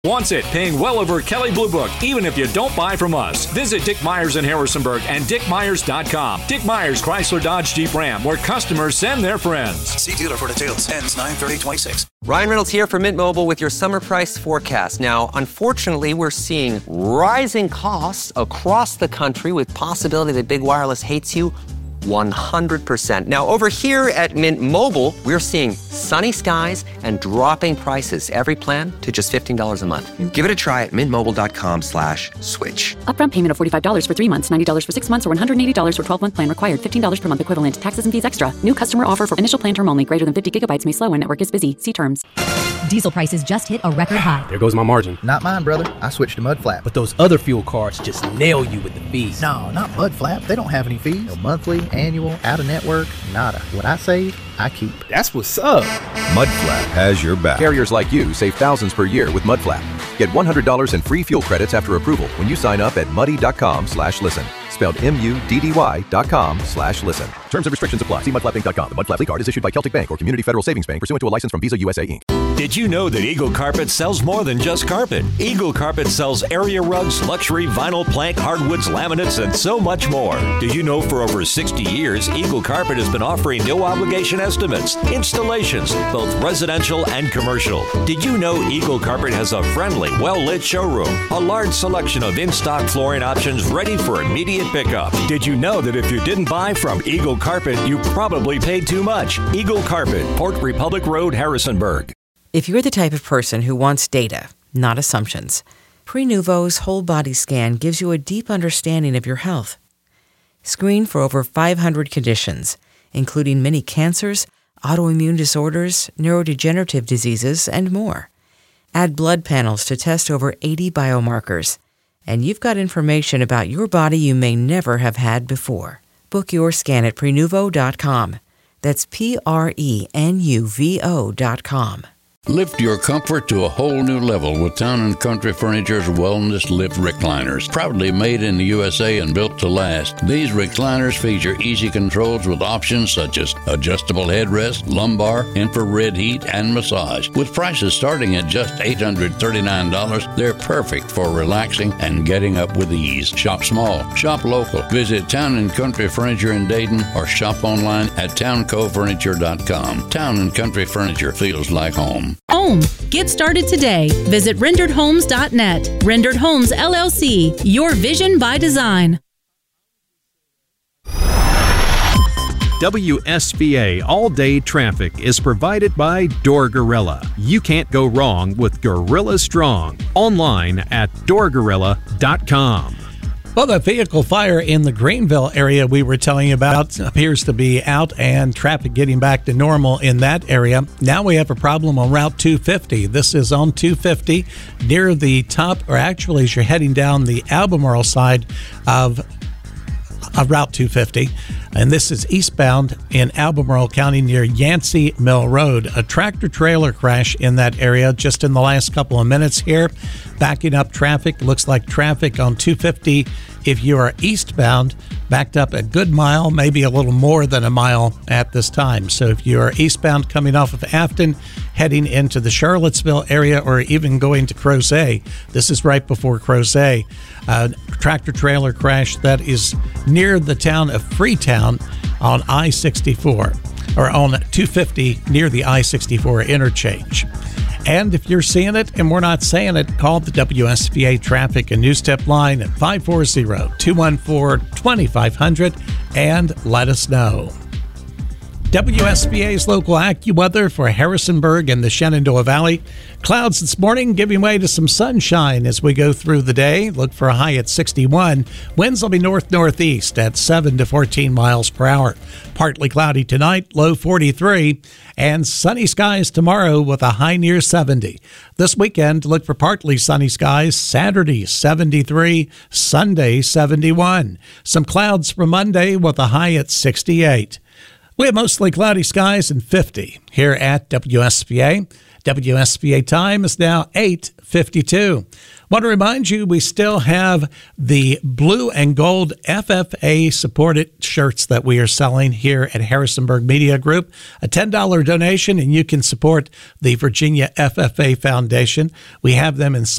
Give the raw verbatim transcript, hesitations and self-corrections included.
Wants it, paying well over Kelley Blue Book, even if you don't buy from us. Visit Dick Myers in Harrisonburg and dick myers dot com. Dick Myers Chrysler Dodge Jeep Ram, where customers send their friends. See dealer for details. Ends nine thirty twenty-six. Ryan Reynolds here for Mint Mobile with your summer price forecast. Now, unfortunately, we're seeing rising costs across the country with possibility that big wireless hates you one hundred percent. Now, over here at Mint Mobile, we're seeing sunny skies and dropping prices. Every plan to just fifteen dollars a month. Give it a try at mintmobile.com slash switch. Upfront payment of forty-five dollars for three months, ninety dollars for six months, or one hundred eighty dollars for twelve-month plan required. fifteen dollars per month equivalent. Taxes and fees extra. New customer offer for initial plan term only. Greater than fifty gigabytes may slow when network is busy. See terms. Diesel prices just hit a record high. There goes my margin. Not mine, brother. I switched to Mudflap. But those other fuel cards just nail you with the fees. No, not Mudflap. They don't have any fees. No monthly, annual, out of network, nada. What I save, I keep. That's what's up. Mudflap has your back. Carriers like you save thousands per year with Mudflap. Get one hundred dollars in free fuel credits after approval when you sign up at muddy.com slash listen. Spelled M-U-D-D-Y dot com slash listen. Terms and restrictions apply. See mudflap inc dot com. The Mudflap card is issued by Celtic Bank or Community Federal Savings Bank pursuant to a license from Visa U S A Incorporated. Did you know that Eagle Carpet sells more than just carpet? Eagle Carpet sells area rugs, luxury vinyl plank, hardwoods, laminates, and so much more. Did you know for over sixty years, Eagle Carpet has been offering no obligation estimates, installations, both residential and commercial? Did you know Eagle Carpet has a friendly, well-lit showroom, a large selection of in-stock flooring options ready for immediate pickup? Did you know that if you didn't buy from Eagle Carpet, you probably paid too much? Eagle Carpet, Port Republic Road, Harrisonburg. If you're the type of person who wants data, not assumptions, Prenuvo's whole body scan gives you a deep understanding of your health. Screen for over five hundred conditions, including many cancers, autoimmune disorders, neurodegenerative diseases, and more. Add blood panels to test over eighty biomarkers, and you've got information about your body you may never have had before. Book your scan at Prenuvo dot com. That's P R E N U V O dot com. Lift your comfort to a whole new level with Town and Country Furniture's Wellness Lift Recliners. Proudly made in the U S A and built to last, these recliners feature easy controls with options such as adjustable headrest, lumbar, infrared heat, and massage. With prices starting at just eight hundred thirty-nine dollars, they're perfect for relaxing and getting up with ease. Shop small, shop local. Visit Town and Country Furniture in Dayton or shop online at town co furniture dot com. Town and Country Furniture feels like home. Home. Get started today. Visit rendered homes dot net. Rendered Homes, L L C. Your vision by design. W S B A All-Day Traffic is provided by Door Gorilla. You can't go wrong with Gorilla Strong. Online at door gorilla dot com. Well, the vehicle fire in the Greenville area we were telling you about appears to be out and traffic getting back to normal in that area. Now we have a problem on Route two fifty. This is on two fifty near the top, or actually as you're heading down the Albemarle side of, of Route two fifty. And this is eastbound in Albemarle County near Yancey Mill Road. A tractor-trailer crash in that area just in the last couple of minutes here. Backing up traffic. Looks like traffic on two fifty, if you are eastbound, backed up a good mile, maybe a little more than a mile at this time. So if you are eastbound coming off of Afton, heading into the Charlottesville area, or even going to Crozet, this is right before Crozet. Uh, tractor-trailer crash that is near the town of Freetown on I sixty-four, or on two fifty near the I sixty-four interchange. And if you're seeing it and we're not saying it, call the W S B A Traffic and News Tip line at five four zero, two one four, two five zero zero and let us know. W S B A's local AccuWeather for Harrisonburg and the Shenandoah Valley. Clouds this morning giving way to some sunshine as we go through the day. Look for a high at sixty-one. Winds will be north-northeast at seven to fourteen miles per hour. Partly cloudy tonight, low forty-three. And sunny skies tomorrow with a high near seventy. This weekend, look for partly sunny skies. Saturday, seventy-three. Sunday, seventy-one. Some clouds for Monday with a high at sixty-eight. We have mostly cloudy skies and fifty here at W S B A. W S B A time is now eight fifty-two. Want to remind you, we still have the blue and gold F F A-supported shirts that we are selling here at Harrisonburg Media Group. A ten dollars donation, and you can support the Virginia F F A Foundation. We have them in